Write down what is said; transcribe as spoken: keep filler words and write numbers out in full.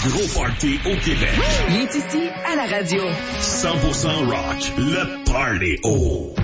plus gros party au Québec. Il est ici à la radio. cent pour cent rock, le Party haut.